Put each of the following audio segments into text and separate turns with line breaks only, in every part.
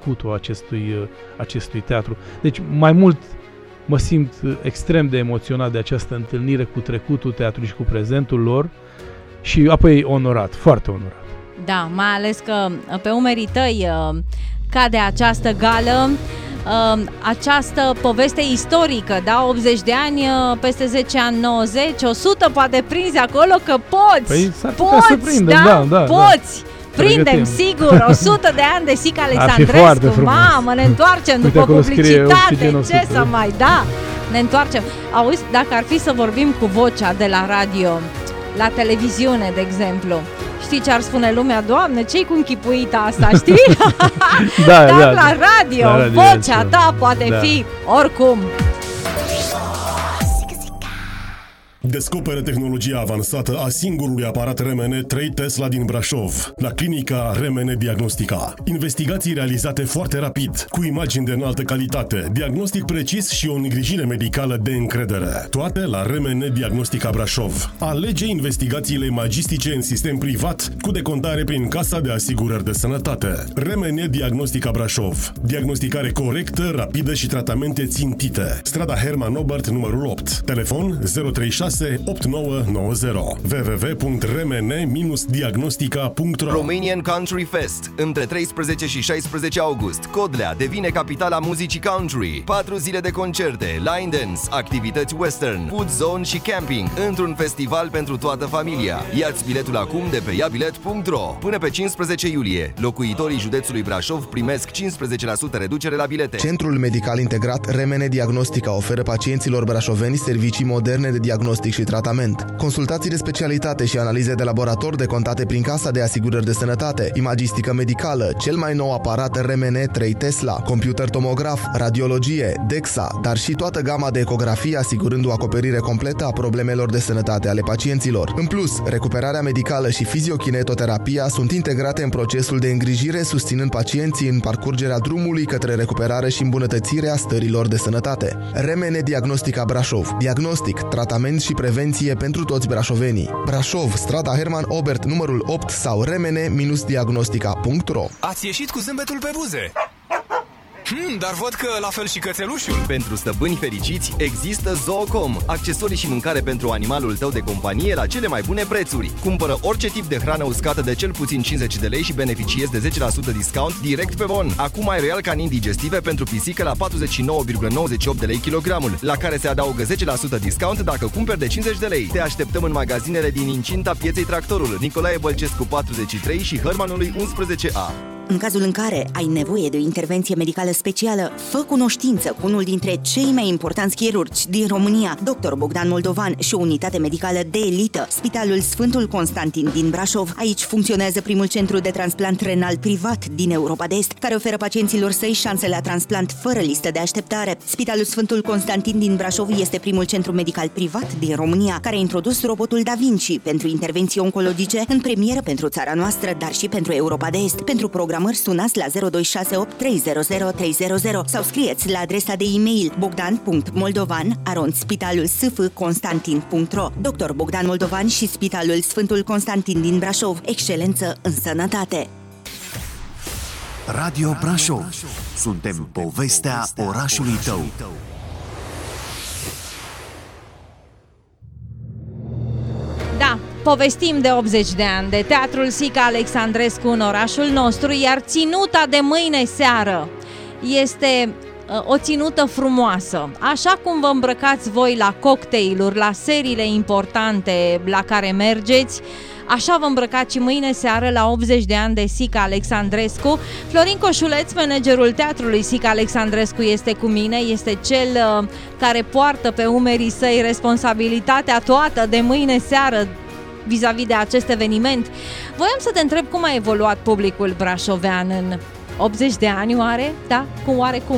trecutul acestui teatru. Deci mai mult mă simt extrem de emoționat de această întâlnire cu trecutul teatrului și cu prezentul lor și apoi onorat, foarte onorat.
Da, mai ales că pe umerii tăi cade această gală, această poveste istorică, da? 80 de ani, peste 10 ani 90, 100 poate prinzi acolo că poți,
păi, poți, să prindem, da,
poți. Prindem, sigur, 100 de ani de Sica Alexandrescu, mamă, ne întoarcem după publicitate, ce să mai da, ne întoarcem. Auzi, dacă ar fi să vorbim cu vocea de la radio, la televiziune, de exemplu, știi ce ar spune lumea? Doamne, ce-i cu închipuita asta, știi? Dar la radio, vocea ta poate fi oricum.
Descoperă tehnologia avansată a singurului aparat RMN 3 Tesla din Brașov, la clinica RMN Diagnostica. Investigații realizate foarte rapid, cu imagini de înaltă calitate, diagnostic precis și o îngrijire medicală de încredere. Toate la RMN Diagnostica Brașov. Alege investigațiile magistice în sistem privat, cu decontare prin Casa de Asigurări de Sănătate. RMN Diagnostica Brașov. Diagnosticare corectă, rapidă și tratamente țintite. Strada Herman Obert, numărul 8. Telefon 036 8990 www.rmn-diagnostica.ro.
Romanian Country Fest. Între 13 și 16 august, Codlea devine capitala muzicii country. 4 zile de concerte, line dance, activități western, food zone și camping, într-un festival pentru toată familia. Ia-ți biletul acum de pe iabilet.ro. Până pe 15 iulie, locuitorii județului Brașov primesc 15% reducere la bilete.
Centrul Medical Integrat RMN Diagnostica oferă pacienților brașoveni servicii moderne de diagnostic și tratament, consultații de specialitate și analize de laborator decontate prin Casa de Asigurări de Sănătate, imagistică medicală, cel mai nou aparat RMN 3 Tesla, computer tomograf, radiologie, DEXA, dar și toată gama de ecografie asigurând o acoperire completă a problemelor de sănătate ale pacienților. În plus, recuperarea medicală și fiziokinetoterapia sunt integrate în procesul de îngrijire, susținând pacienții în parcurgerea drumului către recuperare și îmbunătățirea stărilor de sănătate. RMN Diagnostica Brașov. Diagnostic, tratament și prevenție pentru toți brașovenii. Brașov, strada Herman Obert, numărul 8 sau remene-diagnostica.ro.
Ați ieșit cu zâmbetul pe buze. Dar văd că la fel și cățelușul.
Pentru stăpâni fericiți există Zoocom, accesorii și mâncare pentru animalul tău de companie la cele mai bune prețuri. Cumpără orice tip de hrană uscată de cel puțin 50 de lei și beneficiezi de 10% discount direct pe bon. Acum ai Royal Canin digestive pentru pisică la 49,98 de lei kilogramul, la care se adaugă 10% discount dacă cumperi de 50 de lei. Te așteptăm în magazinele din incinta pieței Tractorul, Nicolae Bălcescu 43 și Hărmanului 11A.
În cazul în care ai nevoie de o intervenție medicală specială, fă cunoștință cu unul dintre cei mai importanți chirurgi din România, Dr. Bogdan Moldovan, și o unitate medicală de elită, Spitalul Sfântul Constantin din Brașov. Aici funcționează primul centru de transplant renal privat din Europa de Est, care oferă pacienților săi șanse la transplant fără listă de așteptare. Spitalul Sfântul Constantin din Brașov este primul centru medical privat din România care a introdus robotul Da Vinci pentru intervenții oncologice în premieră pentru țara noastră, dar și pentru Europa de Est. Pentru programări sunați la 0268 300 300 sau scrieți la adresa de e-mail bogdan.moldovan@spitalulsfconstantin.ro. Dr. Bogdan Moldovan și Spitalul Sfântul Constantin din Brașov. Excelență în sănătate.
Radio Brașov. Suntem povestea orașului tău.
Da, povestim de 80 de ani de Teatrul Sica Alexandrescu în orașul nostru, iar ținuta de mâine seară este o ținută frumoasă. Așa cum vă îmbrăcați voi la cocktailuri, la seriile importante la care mergeți, așa vă îmbrăcați și mâine seară la 80 de ani de Sica Alexandrescu. Florin Coșuleț, managerul Teatrului Sica Alexandrescu, este cu mine, este cel care poartă pe umerii săi responsabilitatea toată de mâine seară vis-a-vis de acest eveniment. Voiam să te întreb cum a evoluat publicul brașovean în 80 de ani, oare? Da? Cum?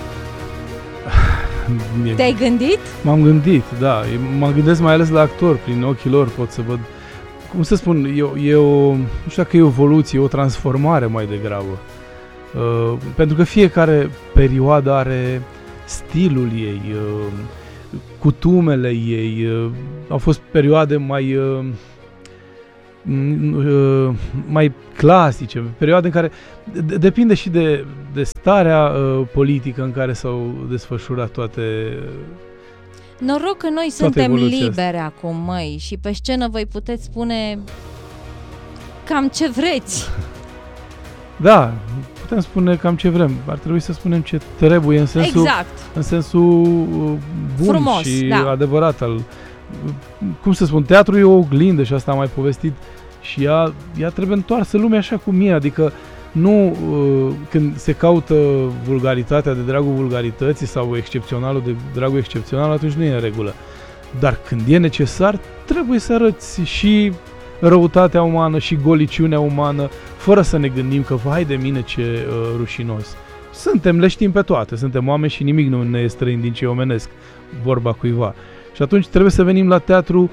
Te-ai gândit?
M-am gândit, da. Mă gândesc mai ales la actori, prin ochii lor pot să văd. Cum să spun, nu știu dacă e o evoluție, o transformare mai degrabă. Pentru că fiecare perioadă are stilul ei, cutumele ei. Au fost perioade mai clasice, perioade în care depinde și de starea politică în care s-au desfășurat toate.
Noroc că noi suntem liberi acum, măi, și pe scenă voi puteți spune cam ce vreți.
Da, putem spune cam ce vrem. Ar trebui să spunem ce trebuie în sensul bun frumos, și adevărat al. Cum să spun, teatru e o oglindă și asta am mai povestit și ea trebuie întoarsă lumea așa cum e, adică nu când se caută vulgaritatea de dragul vulgarității sau excepționalul de dragul excepțional, atunci nu e în regulă. Dar când e necesar, trebuie să arăți și răutatea umană și goliciunea umană, fără să ne gândim că, vai de mine ce rușinos. Le știm pe toate, suntem oameni și nimic nu ne e străin din ce omenesc, vorba cuiva. Și atunci trebuie să venim la teatru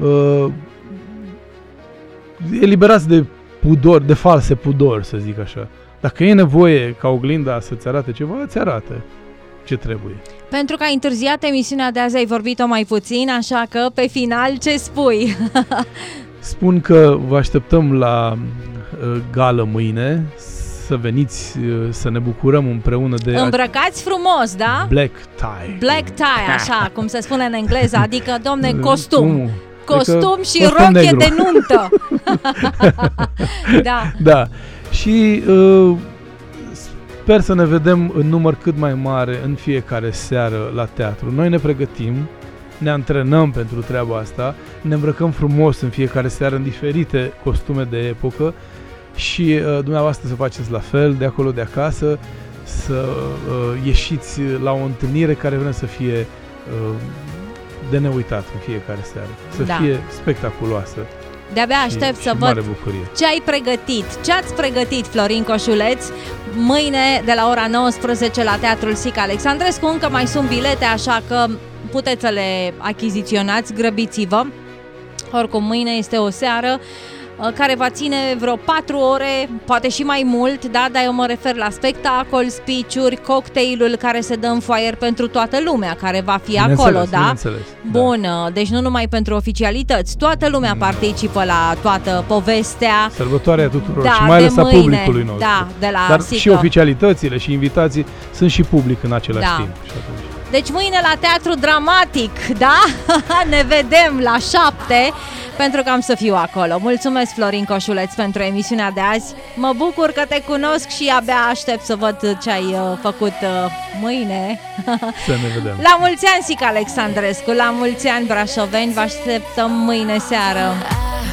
eliberați de pudori, de false pudori, să zic așa. Dacă e nevoie ca oglinda să-ți arate ceva, îți arată ce trebuie.
Pentru că ai întârziat emisiunea de azi, ai vorbit-o mai puțin, așa că pe final ce spui?
Spun că vă așteptăm la gală mâine, să veniți să ne bucurăm împreună de...
Îmbrăcați frumos, da?
Black tie.
Black tie, așa cum se spune în engleză, adică, domne, costum. Costum și
costum
roche
negru.
de nuntă. Da.
Da. Și sper să ne vedem în număr cât mai mare în fiecare seară la teatru. Noi ne pregătim, ne antrenăm pentru treaba asta, ne îmbrăcăm frumos în fiecare seară în diferite costume de epocă și dumneavoastră să faceți la fel, de acolo, de acasă, să ieșiți la o întâlnire care vrem să fie de neuitat în fiecare seară, să fie spectaculoasă.
De-abia aștept să văd ce ai pregătit, ce ați pregătit, Florin Coșuleț, mâine de la ora 19 la Teatrul Sica Alexandrescu. Încă mai sunt bilete, așa că puteți să le achiziționați, grăbiți-vă. Oricum, mâine este o seară care va ține vreo 4 ore, poate și mai mult, da? Dar eu mă refer la spectacol, speech-uri, cocktailul care se dă în foaier pentru toată lumea care va fi acolo, da? Bun, deci nu numai pentru oficialități, toată lumea participă la toată povestea.
Sărbătoarea tuturor și mai ales a publicului nostru.
Da, de la
Dar
Sica.
și oficialitățile și invitații sunt și public în același timp.
Deci mâine la Teatru Dramatic, da? Ne vedem la 7, pentru că am să fiu acolo. Mulțumesc, Florin Coșuleț, pentru emisiunea de azi. Mă bucur că te cunosc și abia aștept să văd ce ai făcut mâine.
Să ne vedem.
La mulți ani, Sica Alexandrescu, la mulți ani, brașoveni, vă așteptăm mâine seară.